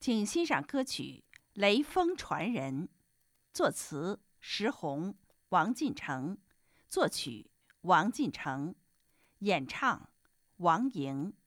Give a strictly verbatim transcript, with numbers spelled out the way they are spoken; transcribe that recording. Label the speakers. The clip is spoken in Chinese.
Speaker 1: 请欣赏歌曲《雷锋传人》，作词石红、王进成，作曲王进成，演唱王莹。